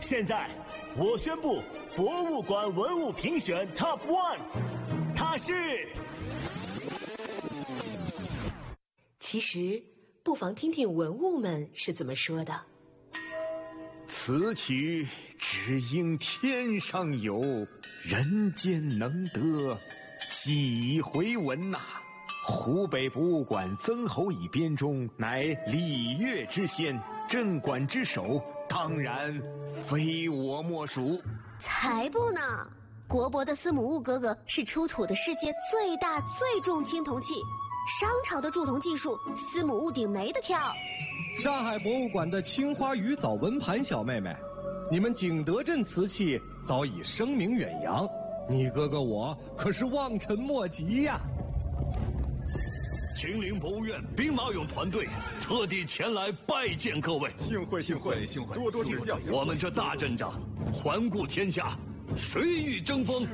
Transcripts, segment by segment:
现在我宣布博物馆文物评选 Top 1， 它是。 其实不妨听听文物们是怎么说的。 此曲只应天上有，人间能得几回闻呐。湖北博物馆曾侯乙编钟乃礼乐之先，镇馆之首，当然非我莫属。 才不呢！国博的司母戊哥哥是出土的世界最大最重青铜器，商朝的铸铜技术，司母戊鼎没得挑。 上海博物馆的青花鱼藻纹盘小妹妹，你们景德镇瓷器早已声名远扬，你哥哥我可是望尘莫及呀。 秦陵博物院兵马俑团队特地前来拜见各位， 幸会幸会幸会，多多指教。 我们这大阵仗，环顾天下，谁与争锋？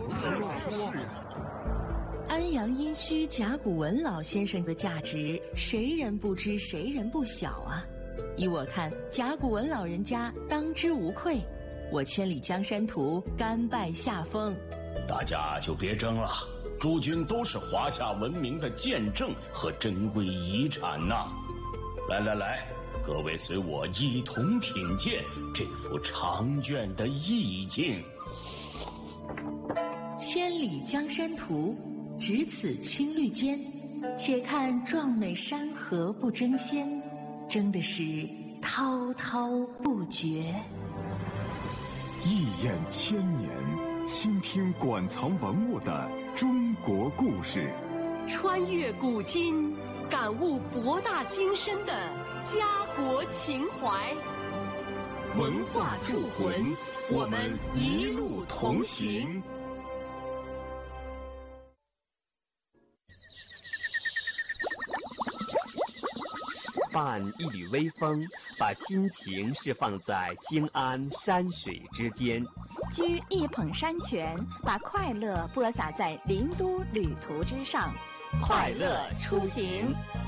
安阳殷墟甲骨文老先生的价值，谁人不知，谁人不晓啊！依我看，甲骨文老人家当之无愧。我千里江山图甘拜下风。 大家就别争了，诸君都是华夏文明的见证和珍贵遗产呐！来来来，各位随我一同品鉴这幅长卷的意境。 千里江山图，只此青绿间，且看壮美山河不争先，争的是滔滔不绝。 一眼千年，倾听馆藏文物的中国故事， 穿越古今，感悟博大精深的家国情怀。 文化铸魂，我们一路同行。 伴一缕微风，把心情释放在兴安山水之间； 掬一捧山泉，把快乐播撒在林都旅途之上。 快乐出行。